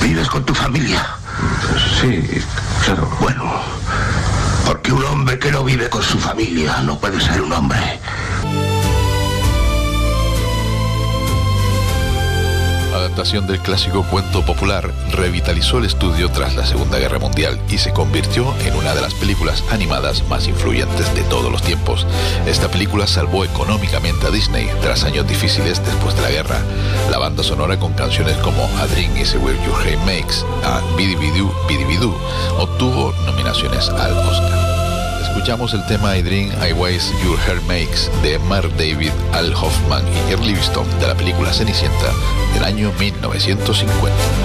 ¿Vives con tu familia? Sí, claro. Bueno, porque un hombre que no vive con su familia no puede ser un hombre. Adaptación del clásico cuento popular, revitalizó el estudio tras la Segunda Guerra Mundial y se convirtió en una de las películas animadas más influyentes de todos los tiempos. Esta película salvó económicamente a Disney tras años difíciles después de la guerra. La banda sonora, con canciones como A Dream Is Where Your Heart Makes a Bidi-Bidi-Doo, obtuvo nominaciones al Oscar. Escuchamos el tema I Dream I Wish Your Heart Makes de Mark David, Al Hoffman y Earl Livingstone de la película Cenicienta del año 1950.